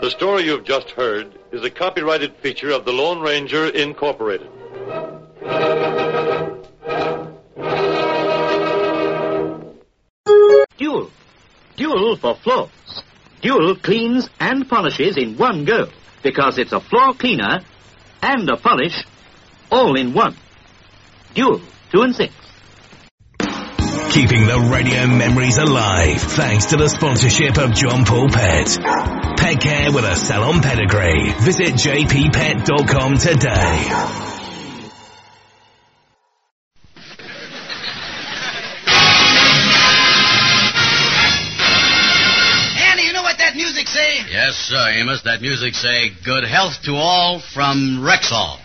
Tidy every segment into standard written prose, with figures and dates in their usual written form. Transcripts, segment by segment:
The story you've just heard is a copyrighted feature of the Lone Ranger, Incorporated. Dual. Dual for floors. Dual cleans and polishes in one go because it's a floor cleaner and a polish all in one. Dual 2 and 6. Keeping the radio memories alive thanks to the sponsorship of John Paul Pet. Pet care with a salon pedigree. Visit jppet.com today. Yes, sir, Amos. That music say, good health to all from Rexall.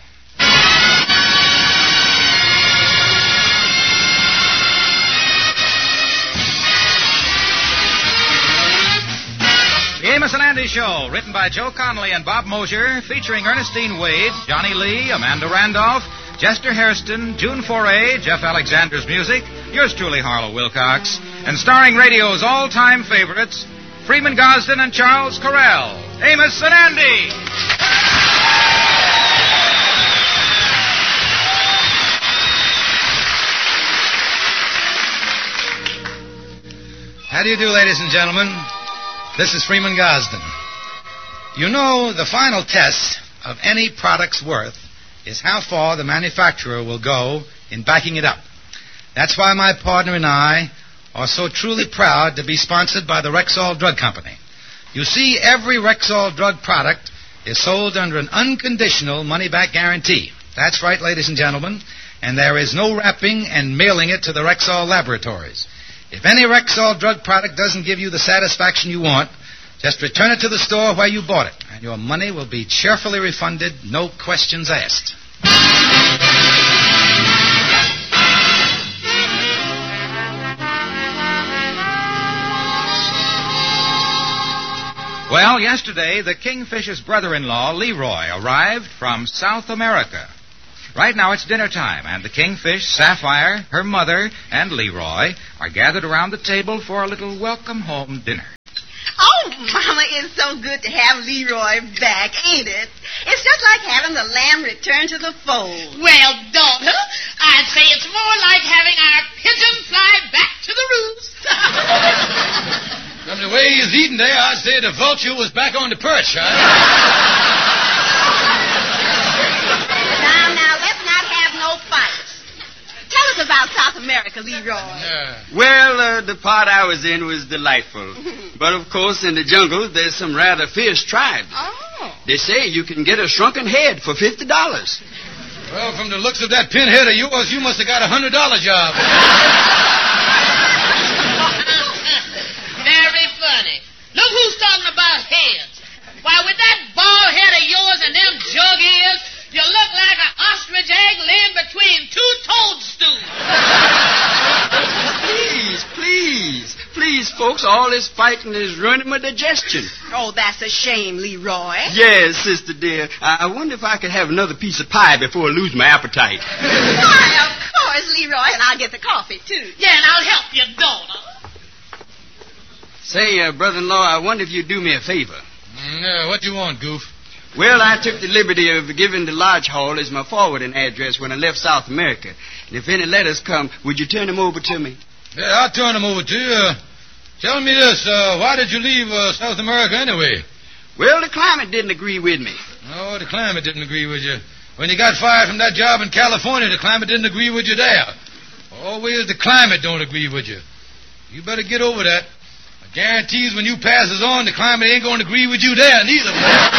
The Amos and Andy Show, written by Joe Connolly and Bob Mosier, featuring Ernestine Wade, Johnny Lee, Amanda Randolph, Chester Hairston, June Foray, Jeff Alexander's music, yours truly, Harlow Wilcox, and starring radio's all-time favorites, Freeman Gosden and Charles Correll. Amos and Andy. How do you do, ladies and gentlemen? This is Freeman Gosden. You know, the final test of any product's worth is how far the manufacturer will go in backing it up. That's why my partner and I are so truly proud to be sponsored by the Rexall Drug Company. You see, every Rexall drug product is sold under an unconditional money-back guarantee. That's right, ladies and gentlemen, and there is no wrapping and mailing it to the Rexall laboratories. If any Rexall drug product doesn't give you the satisfaction you want, just return it to the store where you bought it, and your money will be cheerfully refunded, no questions asked. Well, yesterday, the Kingfisher's brother-in-law, Leroy, arrived from South America. Right now it's dinner time, and the Kingfish, Sapphire, her mother, and Leroy are gathered around the table for a little welcome-home dinner. Oh, Mama, it's so good to have Leroy back, ain't it? It's just like having the lamb return to the fold. Well, daughter, I'd say it's more like having our pigeon fly back to the roost. From the way he's eating there, I'd say the vulture was back on the perch, huh? Now, let's not have no fights. Tell us about South America, Leroy. Well, the part I was in was delightful. But, of course, in the jungle, there's some rather fierce tribes. Oh. They say you can get a shrunken head for $50. Well, from the looks of that pinhead of yours, you must have got a $100 job. Very funny. Look who's talking about heads. Why, with that bald head of yours and them jug ears, you look like an ostrich egg laying between two toadstools. Please, folks, all this fighting is ruining my digestion. Oh, that's a shame, Leroy. Yes, sister dear. I wonder if I could have another piece of pie before I lose my appetite. Why, of course, Leroy, and I'll get the coffee, too. Yeah, and I'll help you, daughter. Say, brother-in-law, I wonder if you'd do me a favor. What do you want, Goof? Well, I took the liberty of giving the Lodge Hall as my forwarding address when I left South America. And if any letters come, would you turn them over to me? Yeah, I'll turn them over to you. Tell me this, why did you leave South America anyway? Well, the climate didn't agree with me. Oh, the climate didn't agree with you. When you got fired from that job in California, the climate didn't agree with you there. Always the climate don't agree with you. You better get over that. I guarantees when you passes on, the climate ain't going to agree with you there neither.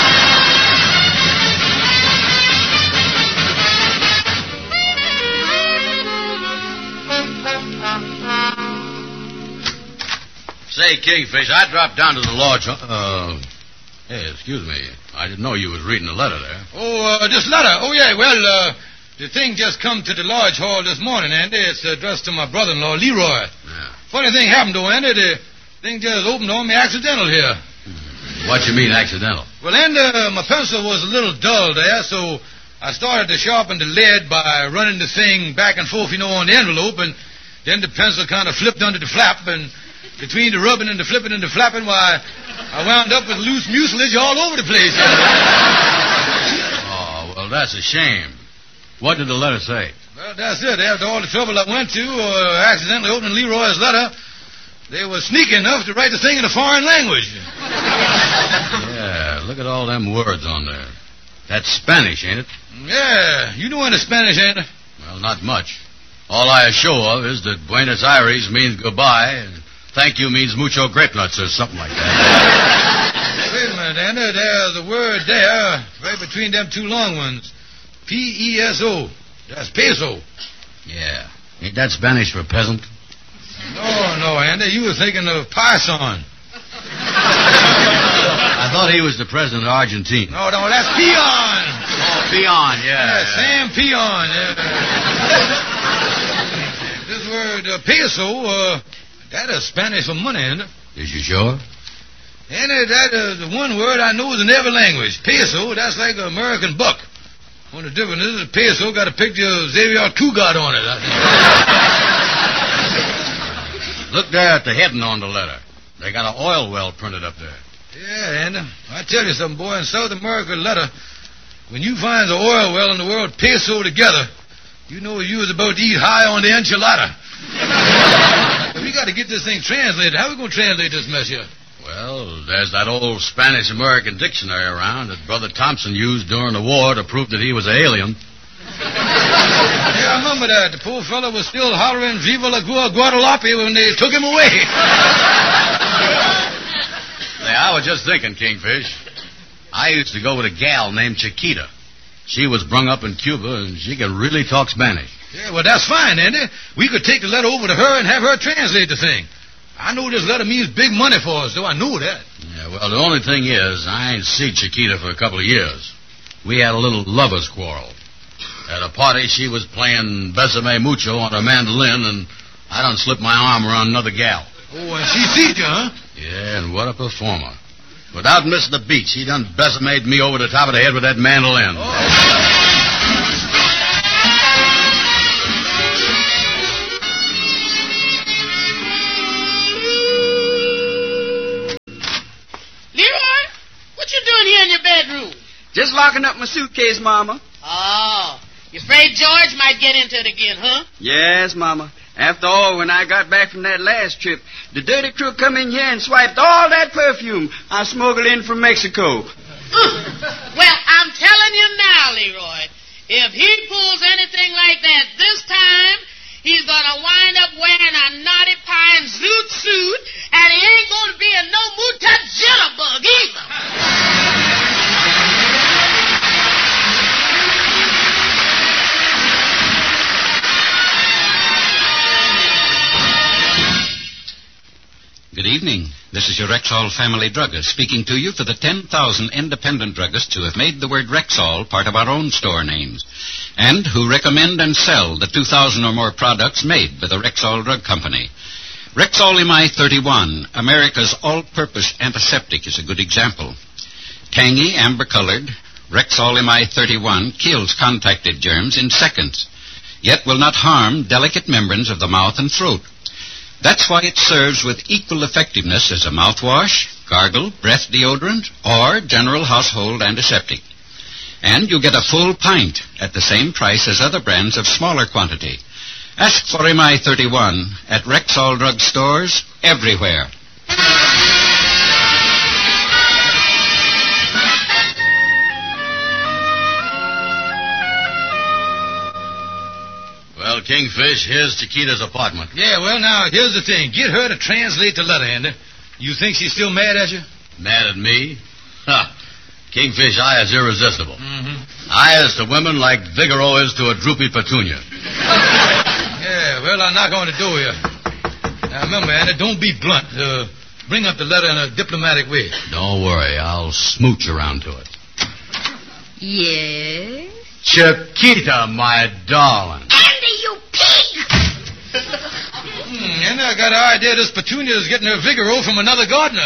Say, Kingfish, I dropped down to the lodge. Hey, excuse me. I didn't know you was reading a letter there. Oh, this letter? Oh, yeah, well, the thing just come to the Lodge Hall this morning, Andy. It's addressed to my brother-in-law, Leroy. Yeah. Funny thing happened, though, Andy. The thing just opened on me accidental here. What you mean, accidental? Well, Andy, my pencil was a little dull there, so I started to sharpen the lead by running the thing back and forth, on the envelope, and then the pencil kind of flipped under the flap, and between the rubbing and the flipping and the flapping, why, I wound up with loose mucilage all over the place. Oh, well, that's a shame. What did the letter say? Well, that's it. After all the trouble I went to accidentally opening Leroy's letter, they were sneaky enough to write the thing in a foreign language. Yeah, look at all them words on there. That's Spanish, ain't it? Yeah, you know any Spanish, ain't it? Well, not much. All I show of is that Buenos Aires means goodbye, and thank you means mucho grape nuts or something like that. Wait a minute, Andy. There's a word there, right between them two long ones. P-E-S-O. That's peso. Yeah. Ain't that Spanish for peasant? No, Andy. You were thinking of Pison. I thought he was the president of Argentina. No, that's peon. Oh, peon, yeah. Sam Peon. Yeah. This word peso, that is Spanish for money, isn't it? Is you sure? Andy, that is the one word I know is in every language. Peso, that's like an American buck. Only difference is the peso got a picture of Xavier Cugat on it. Look there at the heading on the letter. They got an oil well printed up there. Yeah, Andy. I tell you something, boy. In South America letter, when you find the oil well and the word peso together, you know you was about to eat high on the enchilada. We got to get this thing translated. How are we going to translate this mess here? Well, there's that old Spanish-American dictionary around that Brother Thompson used during the war to prove that he was an alien. Yeah, I remember that. The poor fellow was still hollering Viva la Guadalupe when they took him away. Say, I was just thinking, Kingfish. I used to go with a gal named Chiquita. She was brung up in Cuba, and she can really talk Spanish. Yeah, well, that's fine, Andy. We could take the letter over to her and have her translate the thing. I know this letter means big money for us, though. I know that. Yeah, well, the only thing is, I ain't seen Chiquita for a couple of years. We had a little lover's quarrel. At a party, she was playing Besame Mucho on her mandolin, and I done slipped my arm around another gal. Oh, and she seed you, huh? Yeah, and what a performer. Without missing the beat, she done besamade me over the top of the head with that mandolin. Oh. In your bedroom? Just locking up my suitcase, Mama. Oh, you afraid George might get into it again, huh? Yes, Mama. After all, when I got back from that last trip, the dirty crook come in here and swiped all that perfume I smuggled in from Mexico. Well, I'm telling you now, Leroy, if he pulls anything like that this time, he's going to wind up wearing a knotty pie and zoot suit, and he ain't going to be a no muta jitterbug either. Good evening. This is your Rexall family druggist speaking to you for the 10,000 independent druggists who have made the word Rexall part of our own store names and who recommend and sell the 2,000 or more products made by the Rexall Drug Company. Rexall Imai 31, America's all-purpose antiseptic, is a good example. Tangy, amber-colored, Rexall Imai 31 kills contacted germs in seconds, yet will not harm delicate membranes of the mouth and throat. That's why it serves with equal effectiveness as a mouthwash, gargle, breath deodorant, or general household antiseptic. And you get a full pint at the same price as other brands of smaller quantity. Ask for Imai 31 at Rexall drug stores everywhere. Well, Kingfish, here's Chiquita's apartment. Yeah, well, now, here's the thing. Get her to translate the letter, Andy. You think she's still mad at you? Mad at me? Ha! Kingfish eye is irresistible. Mm-hmm. I is to women like Vigoro is to a droopy petunia. Yeah, well, I'll knock on the door here. Now, remember, Andy, don't be blunt. Bring up the letter in a diplomatic way. Don't worry, I'll smooch around to it. Yes? Chiquita, my darling. Andy, you pig! And I got an idea this petunia is getting her Vigoro from another gardener.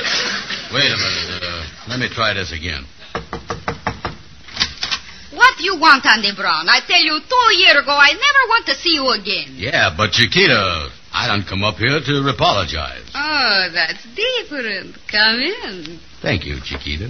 Wait a minute. Let me try this again. What you you want, Andy Brown? I tell you, 2 years ago, I never want to see you again. Yeah, but Chiquita, I done come up here to apologize. Oh, that's different. Come in. Thank you, Chiquita.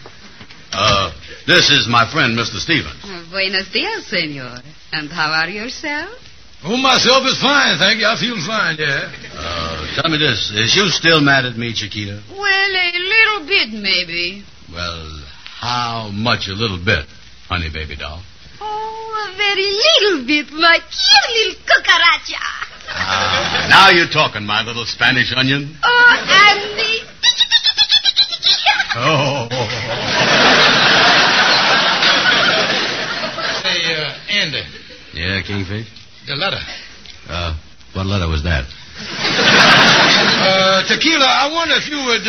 This is my friend, Mr. Stevens. Buenos dias, senor. And how are yourself? Oh, myself is fine, thank you. I feel fine, yeah. Tell me this. Is you still mad at me, Chiquita? Well, a little bit, maybe. Well, how much a little bit, honey baby doll? Oh, a very little bit, my cute little cucaracha. Now you're talking, my little Spanish onion. Oh, Andy. Oh. Hey, Andy. Yeah, Kingfish? The letter. What letter was that? Tequila, I wonder if you would,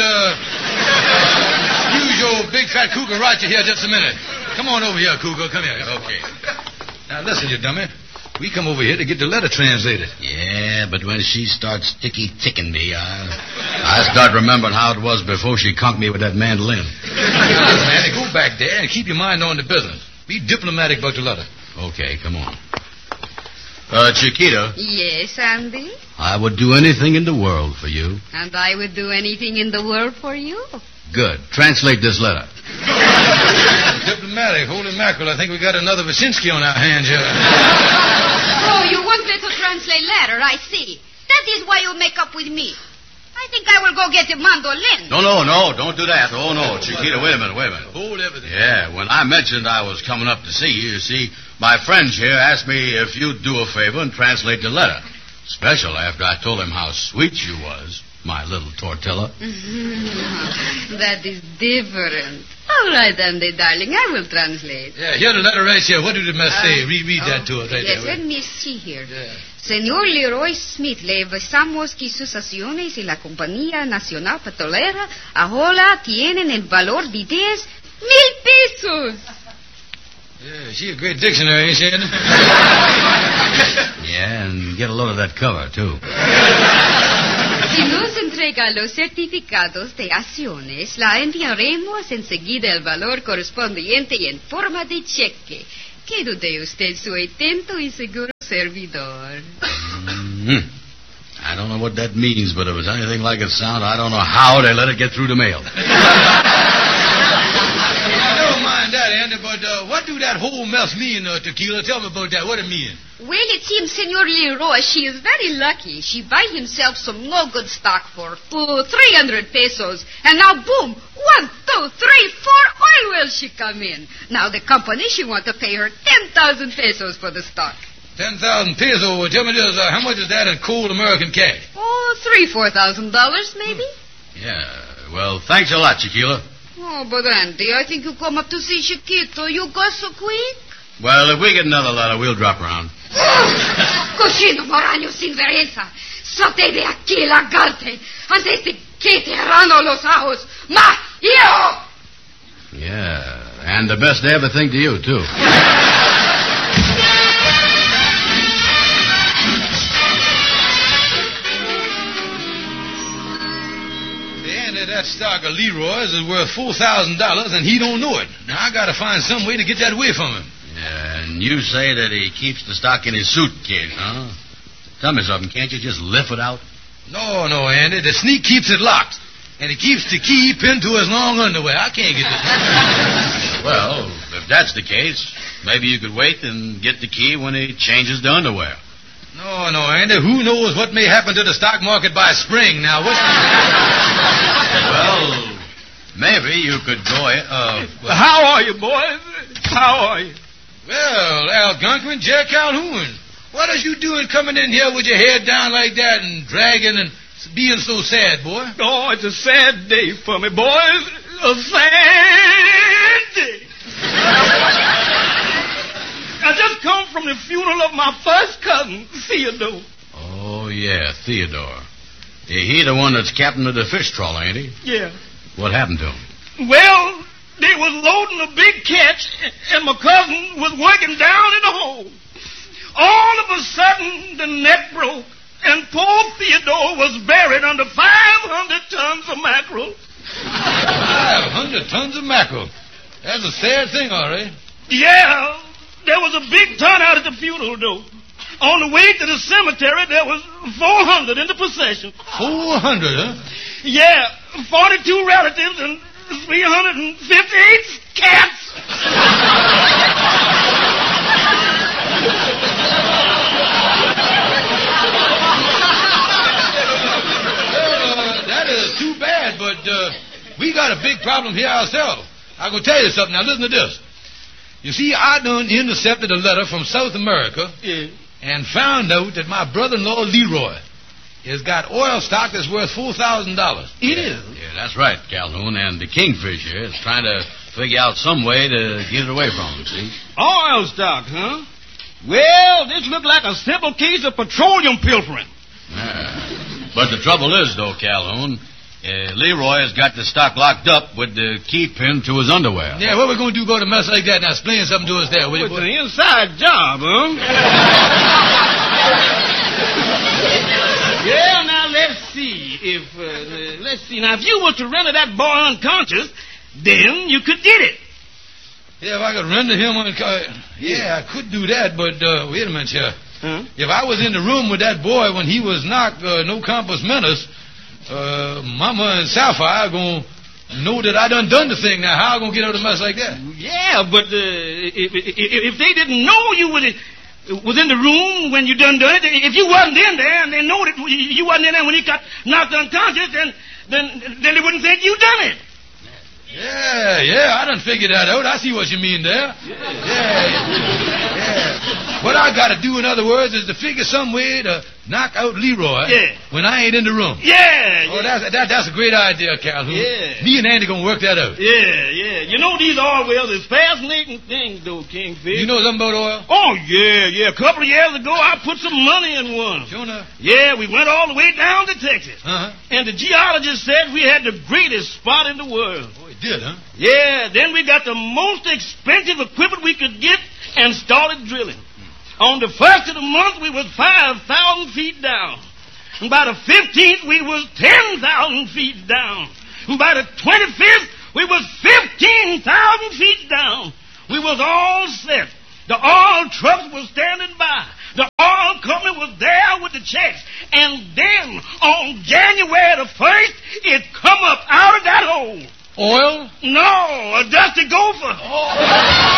use your big fat cucaracha here just a minute. Come on over here, Cougar. Come here. Okay. Now, listen, you dummy. We come over here to get the letter translated. Yeah, but when she starts ticking me, I start remembering how it was before she conked me with that mandolin. Listen, Andy, go back there and keep your mind on the business. Be diplomatic about the letter. Okay, come on. Chiquita. Yes, Andy? I would do anything in the world for you. And I would do anything in the world for you. Good. Translate this letter. Diplomatic. Holy mackerel, I think we got another Wyszynski on our hands here. Oh, you want me to translate letter, I see. That is why you make up with me. I think I will go get a mandolin. No, don't do that. Oh, no, Chiquita, wait a minute. Hold everything. Yeah, when I mentioned I was coming up to see you, my friends here asked me if you'd do a favor and translate the letter. Special after I told him how sweet you was, my little tortilla. That is different. All right, Andy, darling, I will translate. Yeah, here the letter right here. What did it must say? Read that to us right yes, there. Let me see here. Yeah. Señor Leroy Smith, le avisamos que sus acciones y la Compañía Nacional Petrolera ahora tienen el valor de 10,000 pesos. Yeah, she's a great dictionary, ain't she, Andy? Yeah, and get a load of that cover, too. Si nos entrega los certificados de acciones, la enviaremos enseguida el valor correspondiente en forma de cheque. Quede usted su atento y seguro servidor. Mm-hmm. I don't know what that means, but if it's anything like it sounds, I don't know how they let it get through the mail. Never mind that, Andy, but what do that whole mess mean, Tequila? Tell me about that. What it mean? Well, it seems Senor Leroy, she is very lucky. She buy himself some no-good stock for 300 pesos. And now, boom, 1, 2, 3, 4 oil wells she come in. Now, the company, she want to pay her 10,000 pesos for the stock. 10,000 pesos? Well, tell me this, how much is that in cold American cash? Oh, $3,000-$4,000, maybe. Yeah, well, thanks a lot, Chiquila. Oh, but Andy, I think you come up to see Chiquito. You go so quick. Well, if we get another letter, we'll drop around. Cochino moraño sin vergüenza. Salte de aquí, lagarto, antes de que te arrano los ojos. ¡Ma! ¡Hijo! Yeah, and the best of everything to you, too. That stock of Leroy's is worth $4,000, and he don't know it. Now, I got to find some way to get that away from him. Yeah, and you say that he keeps the stock in his suitcase, huh? Tell me something. Can't you just lift it out? No, Andy. The sneak keeps it locked, and he keeps the key pinned to his long underwear. I can't get it. Well, if that's the case, maybe you could wait and get the key when he changes the underwear. No, Andy. Who knows what may happen to the stock market by spring? Now, what's... Well, maybe you could go... How are you, boys? How are you? Well, Algonquin, Jack Calhoun, what are you doing coming in here with your head down like that and dragging and being so sad, boy? Oh, it's a sad day for me, boys. A sad day. I just come from the funeral of my first cousin, Theodore. Oh, yeah, Theodore. He the one that's captain of the fish trawler, ain't he? Yeah. What happened to him? Well, they was loading a big catch, and my cousin was working down in the hole. All of a sudden, the net broke, and poor Theodore was buried under 500 tons of mackerel. 500 tons of mackerel? That's a sad thing, all right. Yeah, there was a big turnout at the funeral, though. On the way to the cemetery, there was 400 in the procession. 400, huh? Yeah, 42 relatives and 358 cats. That is too bad, but we got a big problem here ourselves. I'm going to tell you something. Now, listen to this. You see, I done intercepted a letter from South America and found out that my brother-in-law, Leroy, has got oil stock that's worth $4,000. Yeah, that's right, Calhoun. And the Kingfisher is trying to figure out some way to get it away from him, see? Oil stock, huh? Well, this looked like a simple case of petroleum pilfering. But the trouble is, though, Calhoun, Leroy has got the stock locked up with the key pinned to his underwear. Yeah, what we going to do about a mess like that? Now, explain something to us there, will you? It's an inside job, huh? Yeah, now let's see. Now, if you were to render that boy unconscious, then you could get it. Yeah, if I could render him unconscious. Yeah, I could do that, but wait a minute, here. Huh? If I was in the room with that boy when he was knocked, no compos mentis, Mama and Sapphire are going to know that I done the thing. Now, how I going to get out of a mess like that? Yeah, but if they didn't know you was in the room when you done it, if you wasn't in there and they know that you wasn't in there when he got knocked unconscious, then they wouldn't think you done it. Yeah, I done figured that out. I see what you mean there. Yeah. What I got to do, in other words, is to figure some way to knock out Leroy when I ain't in the room. Yeah. Oh, that's a great idea, Calhoun. Yeah. Me and Andy going to work that out. Yeah. You know, these oil wells is fascinating things, though, Kingfish. You know something about oil? Oh, yeah. A couple of years ago, I put some money in one. Sure enough. Yeah, we went all the way down to Texas. Uh-huh. And the geologist said we had the greatest spot in the world. Oh, he did, huh? Yeah, then we got the most expensive equipment we could get and started drilling. On the first of the month, we was 5,000 feet down. And by the 15th, we was 10,000 feet down. And by the 25th, we was 15,000 feet down. We was all set. The oil trucks was standing by. The oil company was there with the checks. And then, on January the 1st, it come up out of that hole. Oil? No, a dusty gopher. Oh.